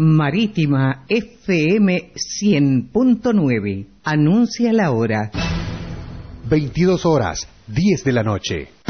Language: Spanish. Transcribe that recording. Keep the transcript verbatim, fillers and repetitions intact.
Marítima F M cien punto nueve. Anuncia la hora. veintidós horas, diez de la noche.